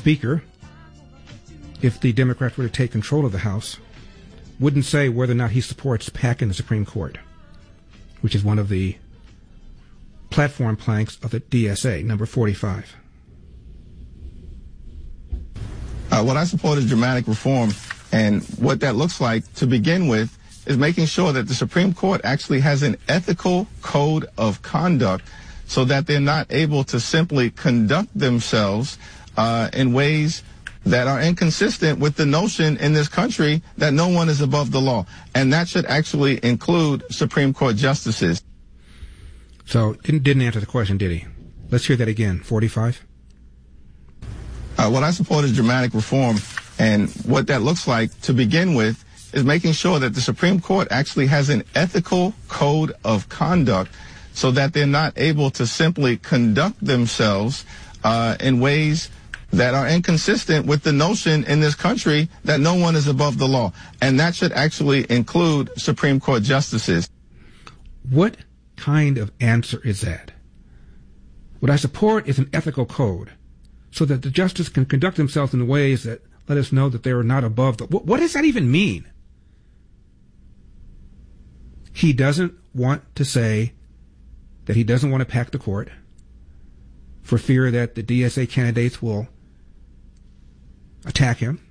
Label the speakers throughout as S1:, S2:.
S1: Speaker, if the Democrats were to take control of the House, wouldn't say whether or not he supports packing the Supreme Court, which is one of the platform planks of the DSA, number 45.
S2: What I support is dramatic reform, and what that looks like to begin with is making sure that the Supreme Court actually has an ethical code of conduct so that they're not able to simply conduct themselves in ways that are inconsistent with the notion in this country that no one is above the law. And that should actually include Supreme Court justices.
S1: So didn't answer the question, did he? Let's hear that again. 45.
S2: What I support is dramatic reform, and what that looks like to begin with is making sure that the Supreme Court actually has an ethical code of conduct so that they're not able to simply conduct themselves in ways that are inconsistent with the notion in this country that no one is above the law. And that should actually include Supreme Court justices.
S1: What kind of answer is that? What I support is an ethical code so that the justices can conduct themselves in ways that let us know that they are not above the... What does that even mean? He doesn't want to say that he doesn't want to pack the court for fear that the DSA candidates will attack him.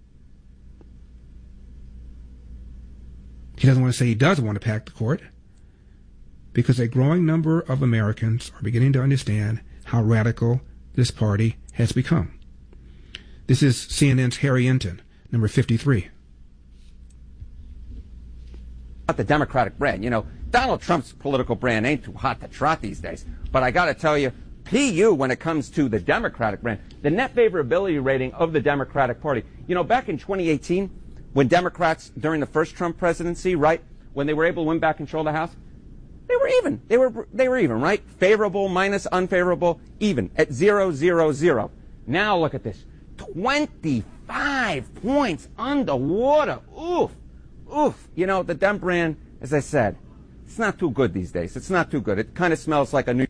S1: He doesn't want to say he doesn't want to pack the court because a growing number of Americans are beginning to understand how radical this party has become. This is CNN's Harry Enton, number 53.
S3: About the Democratic brand. You know, Donald Trump's political brand ain't too hot to trot these days. But I got to tell you, PU, when it comes to the Democratic brand, the net favorability rating of the Democratic Party. You know, back in 2018, when Democrats, during the first Trump presidency, right, when they were able to win back control of the House, they were even. They were even, right? Favorable minus unfavorable, even at 0-0-0. Now look at this. 25 points underwater. Oof. Oof. You know, the Dem brand, as I said, it's not too good these days. It's not too good. It kind of smells like a new...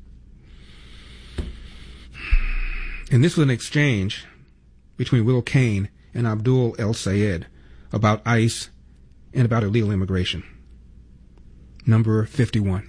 S1: And this was an exchange between Will Cain and Abdul El Sayed about ICE and about illegal immigration. Number 51.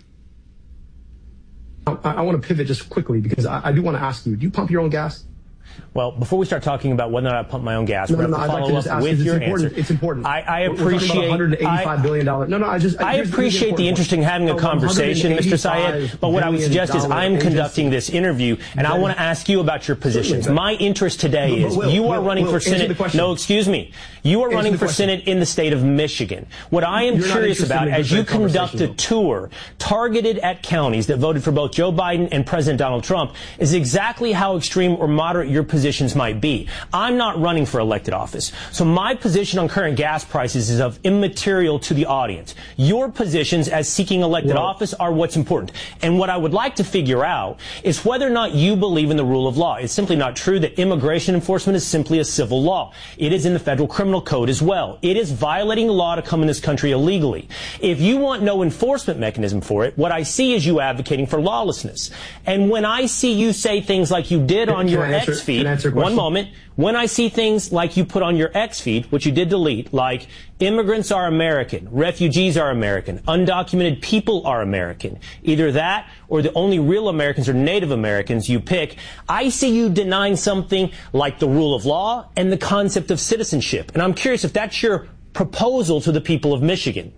S4: I want to pivot just quickly because I do want to ask you, do you pump your own gas?
S5: Well, before we start talking about whether or not I pump my own gas, we're going to follow up with your answer.
S4: It's important.
S5: I appreciate
S4: $185 billion.
S5: I appreciate the interest in having a conversation, Mr. Syed. But what I would suggest is I'm conducting this interview, and I want to ask you about your positions. My interest today is you are running for Senate. No, excuse me. You are running for Senate in the state of Michigan. What I am curious about, as you conduct a tour targeted at counties that voted for both Joe Biden and President Donald Trump, is exactly how extreme or moderate your positions might be. I'm not running for elected office, so my position on current gas prices is of immaterial to the audience. Your positions as seeking elected office are what's important. And what I would like to figure out is whether or not you believe in the rule of law. It's simply not true that immigration enforcement is simply a civil law. It is in the federal criminal code as well. It is violating the law to come in this country illegally. If you want no enforcement mechanism for it, what I see is you advocating for lawlessness. And when I see you say things like you did on your X feed, one moment, when I see things like you put on your X feed, which you did delete, like immigrants are American, refugees are American, undocumented people are American, either that or the only real Americans are Native Americans, you pick, I see you denying something like the rule of law and the concept of citizenship. And I'm curious if that's your proposal to the people of Michigan.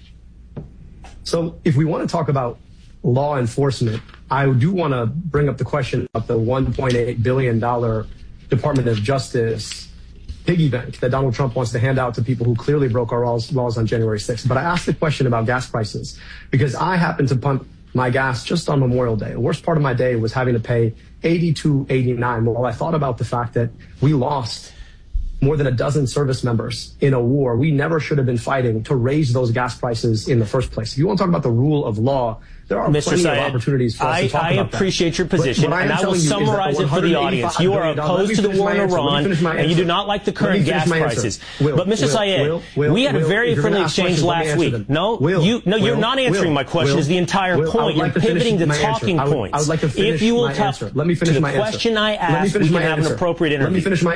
S4: So if we want to talk about law enforcement, I do want to bring up the question of the $1.8 billion Department of Justice piggy bank that Donald Trump wants to hand out to people who clearly broke our laws on January 6th. But I asked the question about gas prices because I happened to pump my gas just on Memorial Day. The worst part of my day was having to pay $82.89 while I thought about the fact that we lost more than a dozen service members in a war we never should have been fighting to raise those gas prices in the first place. If you want to talk about the rule of law, there are
S5: Mr.
S4: plenty
S5: Syed,
S4: of opportunities for us to talk about that.
S5: I appreciate your position, and I will summarize it for the audience. You are opposed to the war in Iran, and you do not like the current gas prices. But, Mr. Syed, we had a very friendly exchange last week. No, you're not answering my question. Is the entire point. You're pivoting the talking points.
S4: I would like to finish
S5: if you will
S4: my answer.
S5: Let me finish my answer. The question I asked, we can have an appropriate interview.
S4: Let me finish my